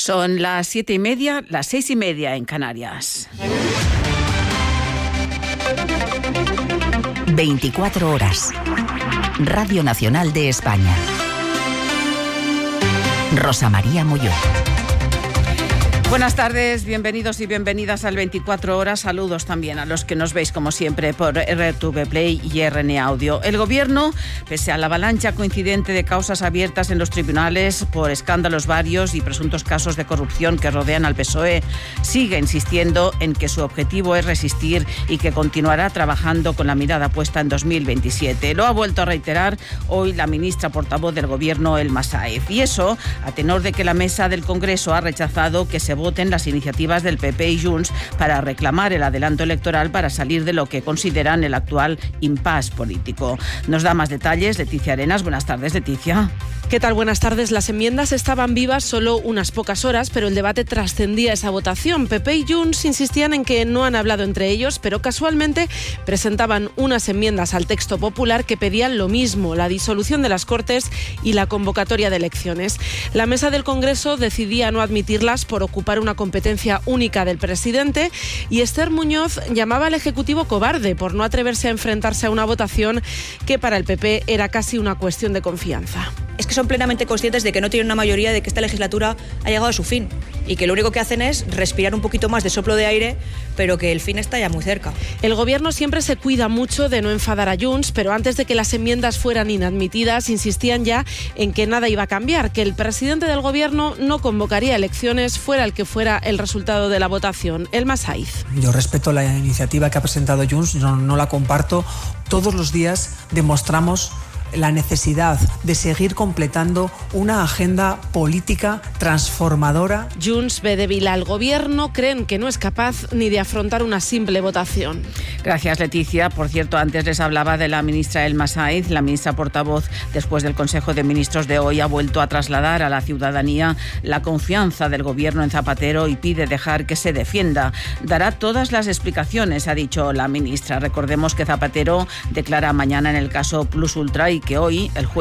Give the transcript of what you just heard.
Son las 7:30, las 6:30 en Canarias. 24 horas. Radio Nacional de España. Rosa María Molló. Buenas tardes, bienvenidos y bienvenidas al 24 horas. Saludos también a los que nos veis como siempre por RTV Play y RN Audio. El Gobierno, pese a la avalancha coincidente de causas abiertas en los tribunales por escándalos varios y presuntos casos de corrupción que rodean al PSOE, sigue insistiendo en que su objetivo es resistir y que continuará trabajando con la mirada puesta en 2027. Lo ha vuelto a reiterar hoy la ministra portavoz del Gobierno, Elma Sáez. Y eso a tenor de que la mesa del Congreso ha rechazado que se voten las iniciativas del PP y Junts para reclamar el adelanto electoral para salir de lo que consideran el actual impasse político. Nos da más detalles Leticia Arenas. Buenas tardes, Leticia. ¿Qué tal? Buenas tardes. Las enmiendas estaban vivas solo unas pocas horas, pero el debate trascendía esa votación. PP y Junts insistían en que no han hablado entre ellos, pero casualmente presentaban unas enmiendas al texto popular que pedían lo mismo, la disolución de las Cortes y la convocatoria de elecciones. La mesa del Congreso decidía no admitirlas por ocupar una competencia única del presidente, y Esther Muñoz llamaba al Ejecutivo cobarde por no atreverse a enfrentarse a una votación que para el PP era casi una cuestión de confianza. Es que son plenamente conscientes de que no tienen una mayoría, de que esta legislatura ha llegado a su fin y que lo único que hacen es respirar un poquito más de soplo de aire, pero que el fin está ya muy cerca. El Gobierno siempre se cuida mucho de no enfadar a Junts, pero antes de que las enmiendas fueran inadmitidas, insistían ya en que nada iba a cambiar, que el presidente del Gobierno no convocaría elecciones fuera el que fuera el resultado de la votación. Elma Sáez. Yo respeto la iniciativa que ha presentado Junts, no la comparto. Todos los días demostramos la necesidad de seguir completando una agenda política transformadora. Junts ve débil al Gobierno, creen que no es capaz ni de afrontar una simple votación. Gracias, Leticia. Por cierto, antes les hablaba de la ministra Elma Sáez. La ministra portavoz, después del Consejo de Ministros de hoy, ha vuelto a trasladar a la ciudadanía la confianza del Gobierno en Zapatero y pide dejar que se defienda. Dará todas las explicaciones, ha dicho la ministra. Recordemos que Zapatero declara mañana en el caso Plus Ultra y que hoy el juez